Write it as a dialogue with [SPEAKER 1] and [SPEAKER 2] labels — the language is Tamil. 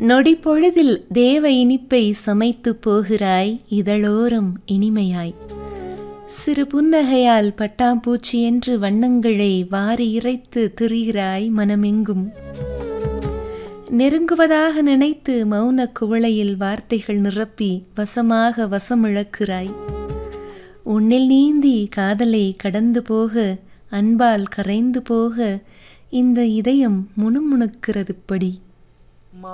[SPEAKER 1] நொடி பொழுதில் தேவ இனிப்பை சமைத்து போகிறாய் இதழோரம் இனிமையாய். சிறு புன்னகையால் பட்டாம்பூச்சி என்று வண்ணங்களை வாரி இறைத்து திரிகிறாய் மனமெங்கும். நெருங்குவதாக நினைத்து மௌன குவளையில் வார்த்தைகள் நிரப்பி வசமாக வசமிழக்கிறாய். உன்னில் நீந்தி காதலை கடந்து போக, அன்பால் கரைந்து போக இந்த இதயம் முணுமுணுக்கிறது படி.